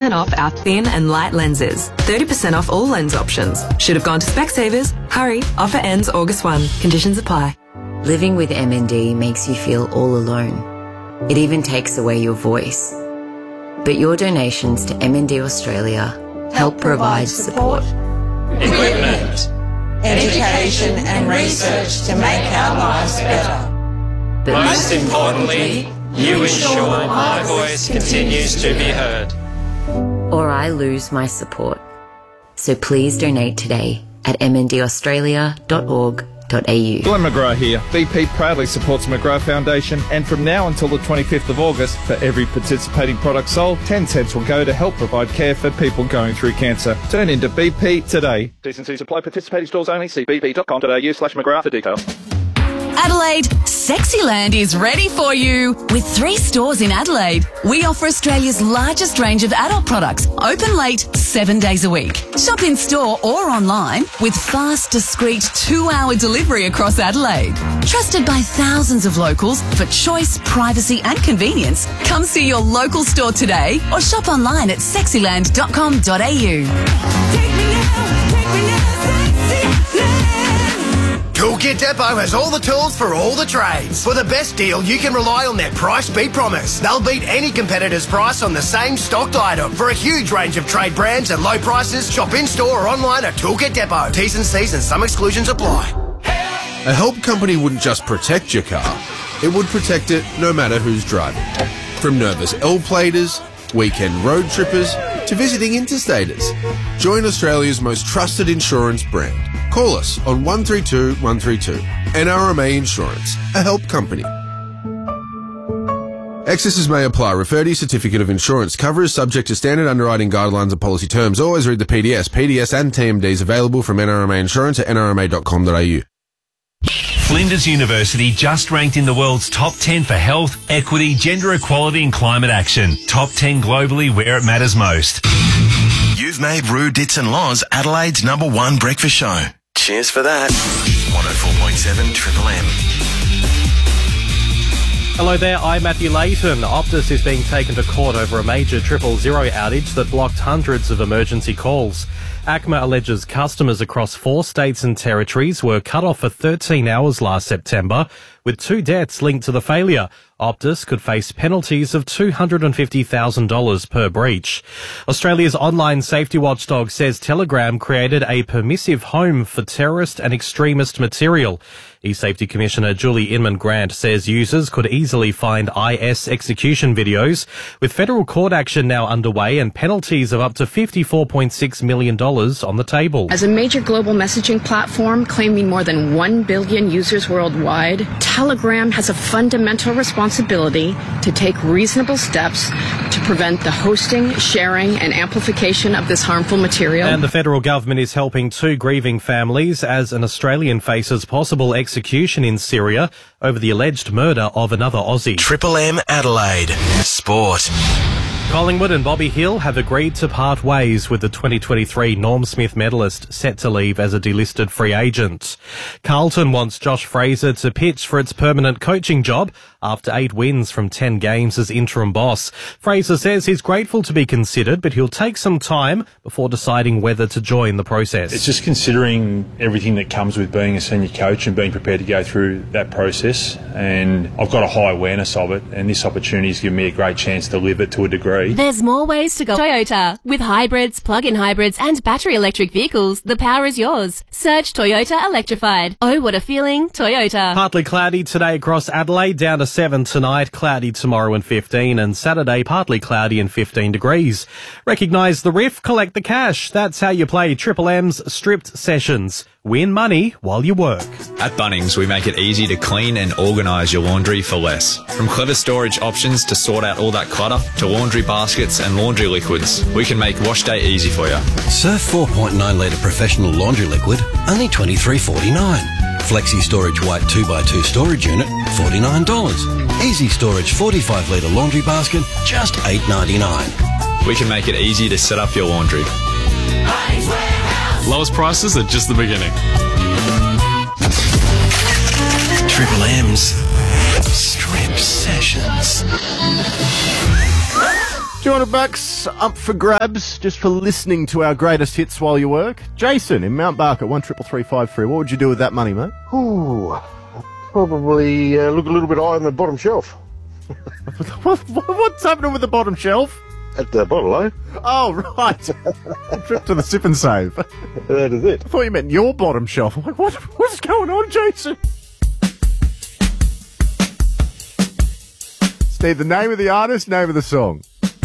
20% off our thin and light lenses. 30% off all lens options. Should have gone to Specsavers. Hurry, offer ends August 1. Conditions apply. Living with MND makes you feel all alone. It even takes away your voice. But your donations to MND Australia help provide support, equipment, education and research to make our lives better. But most importantly, you ensure my voice continues to be heard. or I lose my support. So please donate today at mndaustralia.org.au. Glenn McGrath here. BP proudly supports McGrath Foundation, and from now until the 25th of August, for every participating product sold, 10 cents will go to help provide care for people going through cancer. Turn into BP today. T&Cs apply. Participating stores only. See bp.com.au/McGrath for details. Adelaide, Sexyland is ready for you. With 3 stores in Adelaide, we offer Australia's largest range of adult products, open late 7 days a week. Shop in store or online with fast, discreet 2-hour delivery across Adelaide. Trusted by thousands of locals for choice, privacy and convenience. Come see your local store today or shop online at sexyland.com.au. Take me now, Sexyland. Toolkit Depot has all the tools for all the trades. For the best deal, you can rely on their price beat promise. They'll beat any competitor's price on the same stocked item. For a huge range of trade brands and low prices, shop in-store or online at Toolkit Depot. T's and C's and some exclusions apply. A help company wouldn't just protect your car, it would protect it no matter who's driving. From nervous L-platers, weekend road trippers, to visiting interstaters. Join Australia's most trusted insurance brand. Call us on 132 132. NRMA Insurance, a help company. Excesses may apply. Refer to your certificate of insurance. Cover is subject to standard underwriting guidelines and policy terms. Always read the PDS. PDS and TMDs available from NRMA Insurance at nrma.com.au. Flinders University just ranked in the world's top 10 for health, equity, gender equality and climate action. Top 10 globally where it matters most. You've made Roo Dits and Laws Adelaide's #1 breakfast show. Cheers for that. 104.7 Triple M. Hello there, I'm Matthew Layton. Optus is being taken to court over a major 000 outage that blocked hundreds of emergency calls. ACMA alleges customers across 4 states and territories were cut off for 13 hours last September, with 2 deaths linked to the failure. Optus could face penalties of $250,000 per breach. Australia's online safety watchdog says Telegram created a permissive home for terrorist and extremist material. eSafety Commissioner Julie Inman-Grant says users could easily find IS execution videos, with federal court action now underway and penalties of up to $54.6 million on the table. As a major global messaging platform claiming more than 1 billion users worldwide, Telegram has a fundamental responsibility to take reasonable steps to prevent the hosting, sharing and amplification of this harmful material. And the federal government is helping 2 grieving families as an Australian faces possible execution in Syria over the alleged murder of another Aussie. Triple M Adelaide. Sport. Collingwood and Bobby Hill have agreed to part ways with the 2023 Norm Smith medalist set to leave as a delisted free agent. Carlton wants Josh Fraser to pitch for its permanent coaching job after 8 wins from 10 games as interim boss. Fraser says he's grateful to be considered, but he'll take some time before deciding whether to join the process. It's just considering everything that comes with being a senior coach and being prepared to go through that process. And I've got a high awareness of it, and this opportunity has given me a great chance to live it to a degree. There's more ways to go. Toyota. With hybrids, plug-in hybrids and battery electric vehicles, the power is yours. Search Toyota Electrified. Oh, what a feeling. Toyota. Partly cloudy today across Adelaide, down to 7 tonight, cloudy tomorrow and 15, and Saturday partly cloudy and 15 degrees. Recognise the riff, collect the cash. That's how you play Triple M's Stripped Sessions. Win money while you work. At Bunnings, we make it easy to clean and organise your laundry for less. From clever storage options to sort out all that clutter, to laundry baskets and laundry liquids, we can make wash day easy for you. Surf 4.9 litre professional laundry liquid, only $23.49. Flexi Storage White 2x2 storage unit, $49. Easy Storage 45 litre laundry basket, just $8.99. We can make it easy to set up your laundry. Lowest prices are just the beginning. Triple M's Strip Sessions. $200 up for grabs just for listening to our greatest hits while you work. Jason in Mount Barker, 133353. What would you do with that money, mate? Ooh, probably look a little bit higher on the bottom shelf. What's happening with the bottom shelf? At the bottle, eh? Oh, right. Trip to the sip and save. That is it. I thought you meant your bottom shelf. I'm like, what's going on, Jason? Steve, the name of the artist, name of the song.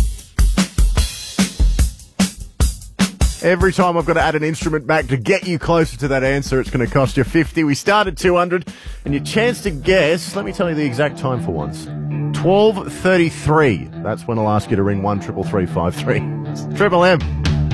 Every time I've got to add an instrument back to get you closer to that answer, it's going to cost you 50. We start at 200, and your chance to guess, let me tell you the exact time for once. 12:33. That's when I'll ask you to ring 133353. Triple M.